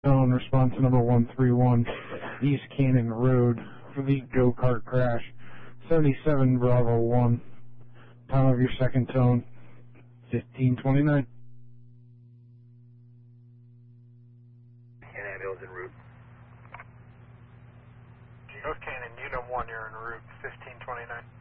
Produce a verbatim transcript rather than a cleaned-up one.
tone, respond to number one three one, East Cannon Road, for the go-kart crash, seventy-seven Bravo one. Time of your second tone, fifteen twenty-nine. And ambulance en route. North Cannon, Unit one, you're en route, fifteen twenty-nine.